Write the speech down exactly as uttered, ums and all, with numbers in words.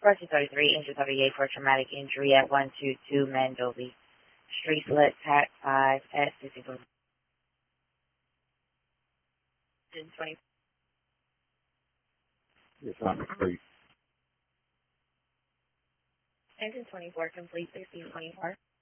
Person thirty-three, Angel thirty-eight for traumatic injury at one two two Mandovi Street, Slut, Tac five at fifty-four. twenty. Yes, I'm complete. Engine twenty-four, complete sixteen twenty-four.